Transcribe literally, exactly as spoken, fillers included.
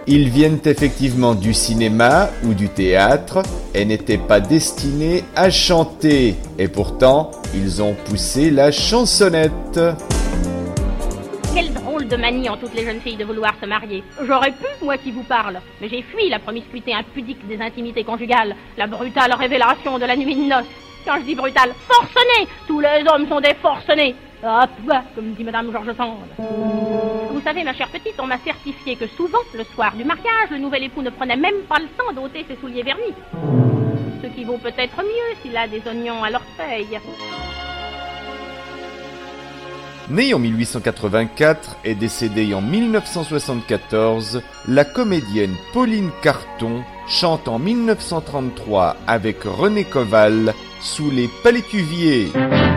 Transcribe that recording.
Ils viennent effectivement du cinéma ou du théâtre et n'étaient pas destinés à chanter. Et pourtant, ils ont poussé la chansonnette. Quelle drôle de manie en toutes les jeunes filles de vouloir se marier. J'aurais pu, moi qui vous parle, mais j'ai fui la promiscuité impudique des intimités conjugales, la brutale révélation de la nuit de noces. Quand je dis brutale, forcenée. Tous les hommes sont des forcenés. Ah, pouah, comme dit Madame George Sand. Vous savez, ma chère petite, on m'a certifié que souvent, le soir du mariage, le nouvel époux ne prenait même pas le temps d'ôter ses souliers vernis. Ce qui vaut peut-être mieux s'il a des oignons à l'orteil. Née en mille huit cent quatre-vingt-quatre et décédée en mille neuf cent soixante-quatorze, la comédienne Pauline Carton chante en mille neuf cent trente-trois avec René Coval sous les palétuviers.